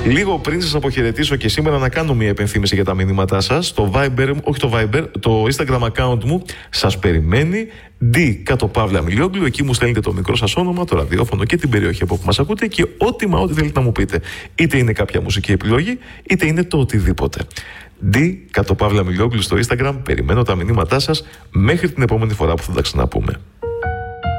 Λίγο πριν σας αποχαιρετήσω και σήμερα να κάνω μια επενθύμηση για τα μηνύματά σας. Το Viber, όχι το Viber, το Instagram account μου σας περιμένει. D_Παύλα Μιλόγλου. Εκεί μου στέλνετε το μικρό σας όνομα, το ραδιόφωνο και την περιοχή από που μας ακούτε και ό,τι θέλετε να μου πείτε. Είτε είναι κάποια μουσική επιλογή, είτε είναι το οτιδήποτε. D_Παύλα Μιλόγλου στο Instagram. Περιμένω τα μηνύματά σας μέχρι την επόμενη φορά που θα τα ξαναπούμε.